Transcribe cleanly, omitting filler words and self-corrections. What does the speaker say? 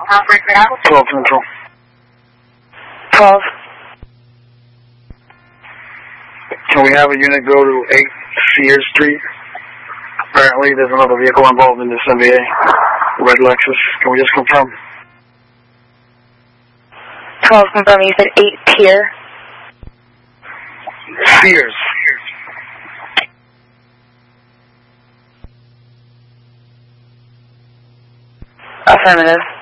12 Central. 12. Can we have a unit go to 8 Sears Street? Apparently there's another vehicle involved in this MVA. Red Lexus. Can we just confirm? 12, confirming. You said 8 Pier. Sears. Affirmative.